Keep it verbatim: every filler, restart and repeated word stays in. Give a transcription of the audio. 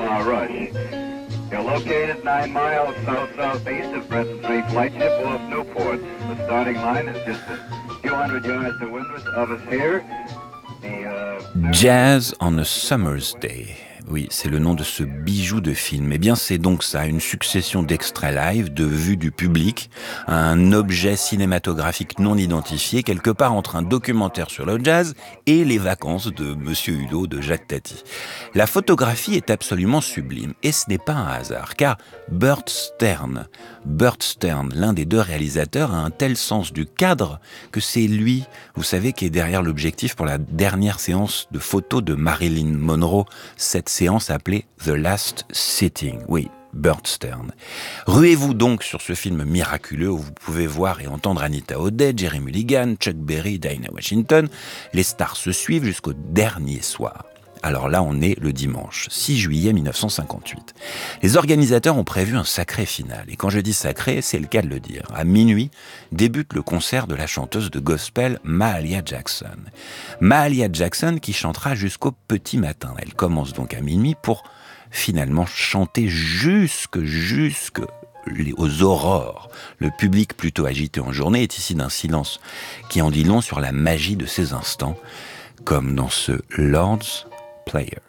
Omaha Rush. You're located nine miles south-southeast of Breton Street Lightship off Newport. The starting line is just a few hundred yards to windward of us here. The, uh... Jazz on a Summer's Day. Oui, c'est le nom de ce bijou de film. Eh bien, c'est donc ça, une succession d'extraits live, de vues du public, un objet cinématographique non identifié, quelque part entre un documentaire sur le jazz et les vacances de Monsieur Udo de Jacques Tati. La photographie est absolument sublime, et ce n'est pas un hasard, car Burt Stern, Burt Stern, l'un des deux réalisateurs, a un tel sens du cadre que c'est lui, vous savez, qui est derrière l'objectif pour la dernière séance de photos de Marilyn Monroe, cette séance appelée The Last Sitting. Oui, Burt Stern. Ruez-vous donc sur ce film miraculeux où vous pouvez voir et entendre Anita O'Day, Jerry Mulligan, Chuck Berry, Dinah Washington. Les stars se suivent jusqu'au dernier soir. Alors là, on est le dimanche, six juillet mille neuf cent cinquante-huit. Les organisateurs ont prévu un sacré final. Et quand je dis sacré, c'est le cas de le dire. À minuit, débute le concert de la chanteuse de gospel Mahalia Jackson. Mahalia Jackson qui chantera jusqu'au petit matin. Elle commence donc à minuit pour finalement chanter jusque, jusque aux aurores. Le public, plutôt agité en journée, est ici d'un silence qui en dit long sur la magie de ces instants, comme dans ce Lord's Player.